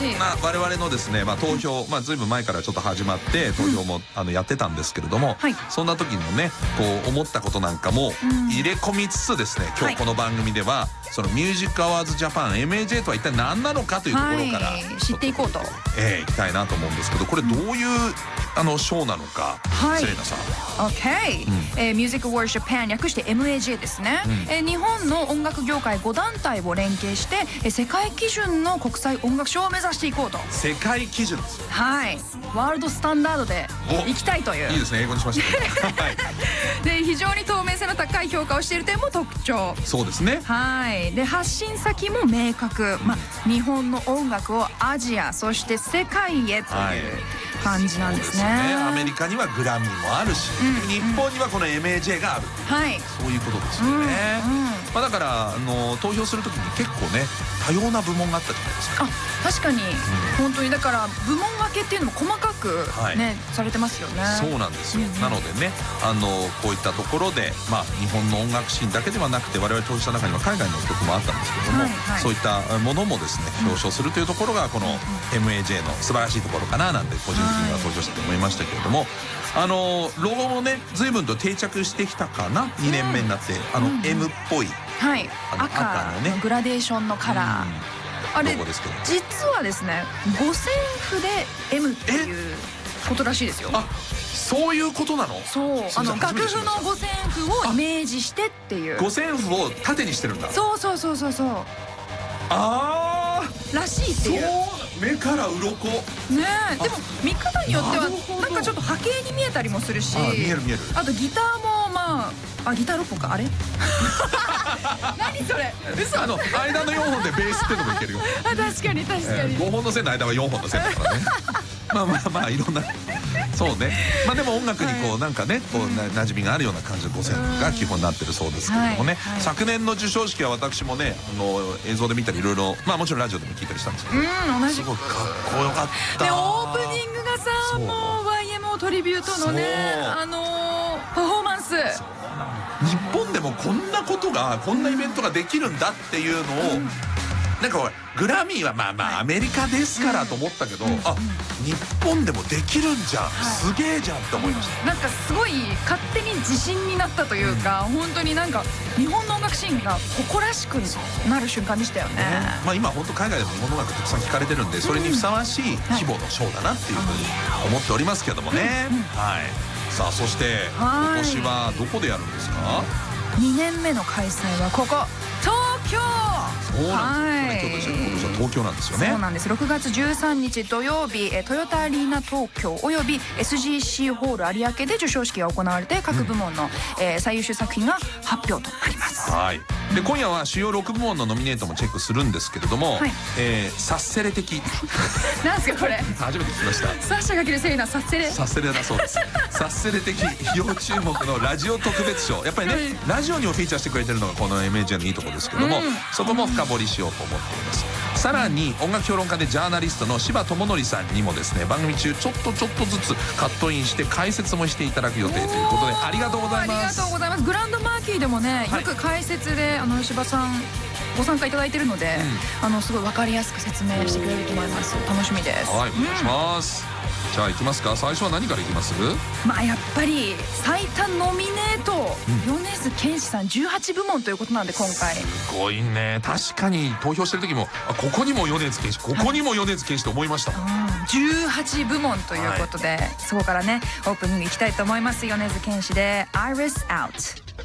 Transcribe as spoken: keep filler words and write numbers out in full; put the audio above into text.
しい。 まあ我々のですね、まあ投票、まあずいぶん前からちょっと始まって投票もあのやってたんですけれども、 はい、 そんな時のねこう思ったことなんかも入れ込みつつですね、今日この番組ではそのミュージックアワーズジャパン エムエージェー とは一体何なのかというところから、 はい、知っていこうと、 ええ、いきたいなと思うんですけど、これどういうあのショーなのか、 はい、 セレナさん。 OK、うん、えー、Music Awards Japan 略して エムエージェー ですね、うん、えー、日本の音楽業界ご団体を連携して、えー、世界基準の国際音楽賞を目指していこうと。 世界基準ですよ。 はい、ワールドスタンダードでいきたいという。 いいですね、英語にしました、はい、 で非常に透明性の高い評価をしている点も特徴。 そうですね。 はい、で発信先も明確、まあ、日本の音楽をアジアそして世界へという感じなんですね。 そうですね、アメリカにはグラミーもあるし、うん、日本にはこの エムエージェー がある、はい、そういうことですよね、うんうん、まあ、だからあの投票するときに結構ね多様な部門があったじゃないですか。 あ、確かに、うん、本当にだから部門分けっていうのも細かくね、はい、されてますよね。 そうなんですよ、うん、なのでねあのこういったところで、まあ、日本の音楽シーンだけではなくて我々投票した中には海外の曲もあったんですけども、はいはい、そういったものもですね表彰するというところがこの エムエージェー の素晴らしいところかななんて個人的には投票してて思いましたけれども、あのロゴもね随分と定着してきたかな、にねんめになって、あの M っぽい、 はい、赤のねグラデーションのカラー、あれ実はですね五線譜で エム っていうことらしいですよ。あ、 そういうことなの？そう、 あの楽譜の五線譜をイメージしてっていう。 五線譜を縦にしてるんだ。 そうそうそうそうそう。 ああ。 らしいっていう。 目から鱗。ねえ、でも見方によってはなんかちょっと波形に見えたりもするし。 あ、見える見える。 あとギターもまあ。あ、ギターろっぽんか、あれ何それ、嘘。 あの間のよんほんでベースってのもいけるよ。 あ、確かに確かに、えー、 ごほんの線の間はよんほんの線だからねまあまあまあいろんなそうね、まあでも音楽にこうなんかねこうな馴染みがあるような感じのご線が基本になってるそうですけれどもね、はいはい、昨年の授賞式は私もねあの映像で見たりいろいろ、まあもちろんラジオでも聞いたりしたんですけど、うん、同じすごいかっこよかった。 でオープニングがさもう ワイエムオー トリビュートのねあのー、パフォーマンス、 日本でもこんなことがこんなイベントができるんだっていうのを、うん、なんかグラミーはまあまあアメリカですからと思ったけど、うん、あ、日本でもできるんじゃん、はい、すげえじゃんって思いました。 なんかすごい勝手に自信になったというか、うん、本当になんか日本の音楽シーンが誇らしくなる瞬間でしたよね。 まあ今本当海外でも日本の音楽たくさん聴かれてるんでそれにふさわしい規模のショーだなっていうふうに思っておりますけどもね、うんうん、はい。さあそして今年はどこでやるんですか？ にねんめの開催はここ東京。 そうなんですよね、今年は東京なんですよね。 そうなんです。ろくがつじゅうさんにち土曜日トヨタアリーナ東京および エスジーシー ホール有明で授賞式が行われて各部門の、うんえー、最優秀作品が発表となります。 はい。で今夜は主要ろくぶもんのノミネートもチェックするんですけれども、はい、えー、サッセレ的なんですかこれ初めて聞きました。 サッシャが着るセリナサッセレサッセレだそうですサッセレ的要注目のラジオ特別賞、やっぱりね、うん、ラジオにもフィーチャーしてくれてるのがこの エムエージェー のいいところですけども、うん、そこも深掘りしようと思っております。さらに音楽評論家でジャーナリストの柴智則さんにもですね番組中ちょっとちょっとずつカットインして解説もしていただく予定ということでありがとうございます。 ありがとうございます。グランドマーキーでもね、はい、よく解説であの柴さんご参加いただいてるので、うん、あのすごい分かりやすく説明してくれると思います。楽しみです。 はい、お願いします、うん、じゃあいきますか。最初は何からいきます？ まあやっぱり最多ノミネート、うん、米津玄師さんじゅうはちぶもんということなんで今回すごいね。確かに投票してる時もあここにも米津玄師ここにも米津玄師と思いました、 はい、じゅうはちぶもんということで、はい、そこからねオープニングいきたいと思います。米津玄師で Iris Out。